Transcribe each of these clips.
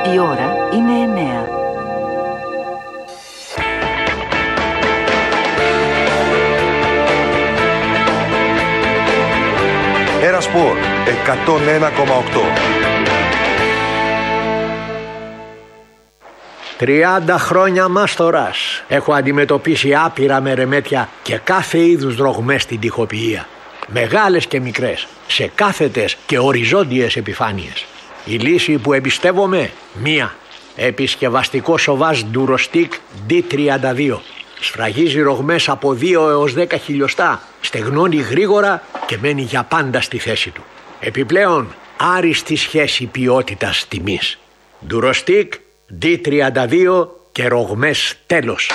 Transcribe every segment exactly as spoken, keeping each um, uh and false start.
Η ώρα είναι εννέα. Έρα Σπορ εκατόν ένα κόμμα οκτώ. Τριάντα χρόνια μάστορας. Έχω αντιμετωπίσει άπειρα μερεμέτια και κάθε είδους δρογμές στην τοιχοποιία. Μεγάλες και μικρές, σε κάθετες και οριζόντιες επιφάνειες. Η λύση που εμπιστεύομαι, μία. Επισκευαστικό σοβάζ Durostic ντι τριάντα δύο. Σφραγίζει ρογμές από δύο έως δέκα χιλιοστά, στεγνώνει γρήγορα και μένει για πάντα στη θέση του. Επιπλέον, άριστη σχέση ποιότητας τιμής. Durostic ντι τριάντα δύο και ρογμές τέλος.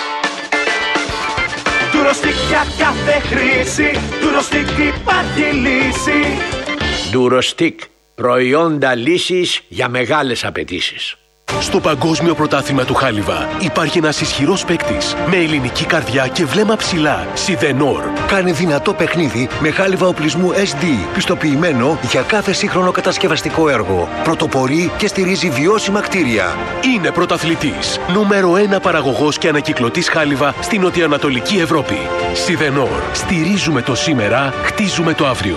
Durostic για κάθε χρήση, Durostic υπάρχει λύση. Durostic, προϊόντα λύσης για μεγάλες απαιτήσεις. Στο Παγκόσμιο Πρωτάθλημα του Χάλιβα υπάρχει ένας ισχυρός παίκτης με ελληνική καρδιά και βλέμμα ψηλά. Σιδενόρ. Κάνει δυνατό παιχνίδι με χάλιβα οπλισμού ες ντι, πιστοποιημένο για κάθε σύγχρονο κατασκευαστικό έργο. Πρωτοπορεί και στηρίζει βιώσιμα κτίρια. Είναι πρωταθλητής. Νούμερο ένα παραγωγός και ανακυκλωτής χάλιβα στην νοτιοανατολική Ευρώπη. Σιδενόρ. Στηρίζουμε το σήμερα, χτίζουμε το αύριο.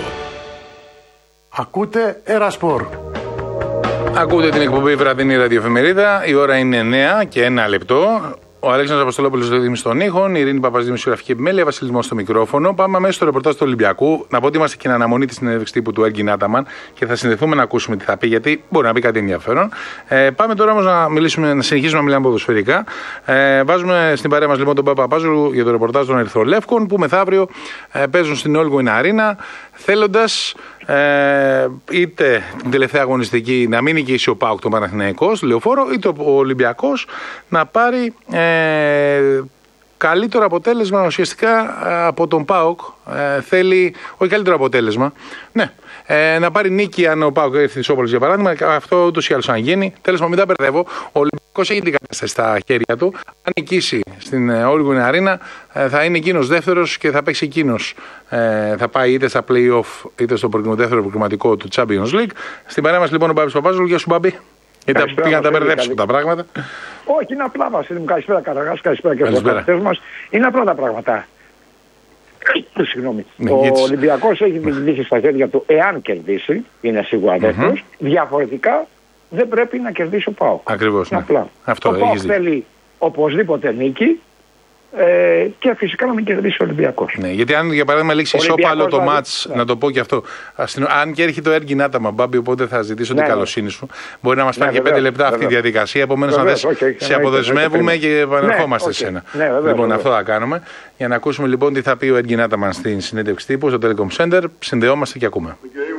Ακούτε Έρα Σπορ. Ακούτε την εκπομπή βραδινή ραδιοεφημερίδα. Η ώρα είναι εννέα και ένα λεπτό. Ο Αλέξανδρος Αποστολόπουλος στο Δήμη στον ήχο, η Ειρήνη Παπαζίδη Μισογραφική Επιμέλεια, Βασίλης Μόσος στο μικρόφωνο. Πάμε αμέσως στο ρεπορτάζ του Ολυμπιακού. Να πω ότι είμαστε και στην αναμονή τη συνέντευξη τύπου του Έργιν Άταμαν και θα συνδεθούμε να ακούσουμε τι θα πει, γιατί μπορεί να πει κάτι ενδιαφέρον. Ε, πάμε τώρα όμως να, μιλήσουμε, να συνεχίσουμε να μιλάμε ποδοσφαιρικά. Ε, βάζουμε στην παρέα μας λοιπόν τον Παπαπάζογλου για το ρεπορτάζ των Ερυθρολεύκων που μεθαύριο ε, παίζουν στην Όλγο Αρένα, θέλοντας ε, είτε την τελευταία αγωνιστική να μην νικήσει ο ΠΑΟΚ τον Παναθηναϊκός, Λεωφόρο, είτε ο Ολυμπιακός να πάρει ε, καλύτερο αποτέλεσμα ουσιαστικά από τον ΠΑΟΚ. Ε, θέλει, όχι καλύτερο αποτέλεσμα, ναι, ε, να πάρει νίκη αν ο ΠΑΟΚ έρθει Σόπολος για παράδειγμα. Αυτό ούτως ή άλλως αν γίνει. Τέλος πάντων, μην τα μπερδεύω. Ο Ολυμπιακός έχει την κατάσταση στα χέρια του. Αν νικήσει στην Όλγο Αρένα, ε, θα είναι εκείνος δεύτερος και θα παίξει εκείνος. Ε, θα πάει είτε στα play-off είτε στο δεύτερο προκριματικό του Champions League. Στην παρέα μας λοιπόν ο Μπάμπης Παπάζογλου. Γεια σου, Μπάμπη. Γιατί πήγαν να τα μπερδέψουν τα πράγματα. Όχι, είναι απλά, Βασίλη μου. Καλησπέρα, καταρχάς. Καλησπέρα και στους ακροατές μας. Είναι απλά τα πράγματα. Συγγνώμη. Ναι, ο έτσι. Ολυμπιακός έχει την τύχη στα χέρια του, εάν κερδίσει, είναι σίγουρα δεύτερος. Mm-hmm. Διαφορετικά δεν πρέπει να κερδίσει ο ΠΑΟΚ. Ακριβώς. Ναι. Απλά. Αυτό ο ΠΑΟΚ θέλει οπωσδήποτε νίκη. Ε, και φυσικά να μην κερδίσει ο Ολυμπιακός. Ναι, γιατί αν για παράδειγμα λήξει ισόπαλο το μάτς, ναι. Να το πω και αυτό. Αν και έρχεται το Έργιν Άταμαν, Μπάμπη, οπότε θα ζητήσω ναι, την καλοσύνη σου. Μπορεί να μας πάρει ναι, και πέντε λεπτά αυτή η διαδικασία. Επομένως, να δες, okay, σε αποδεσμεύουμε και επανερχόμαστε ναι, okay. Σένα. Ναι, βεβαίως, λοιπόν, βεβαίως. Αυτό θα κάνουμε. Για να ακούσουμε λοιπόν τι θα πει ο Έργιν Άταμαν στην συνέντευξη τύπου στο Telecom Center. Συνδεόμαστε και ακούμε.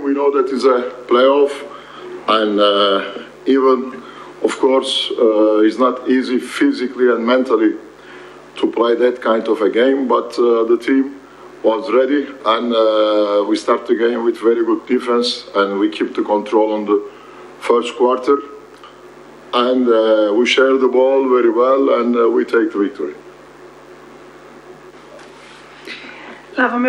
to play that kind of a game, but uh, the team was ready and uh, we start the game with very good defense and we keep the control on the first quarter and uh, we share the ball very well and uh, we take the victory.